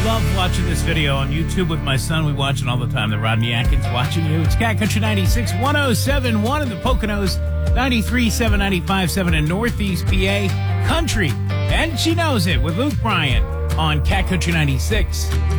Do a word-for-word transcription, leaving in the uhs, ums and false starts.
love watching this video on YouTube with my son. We watch it all the time. The Rodney Atkins watching you. It's Cat Country ninety-six, one oh seven point one in the Poconos, ninety-three point seven, ninety-five point seven in Northeast P A. Country. And she knows it with Luke Bryan on Cat Country ninety-six.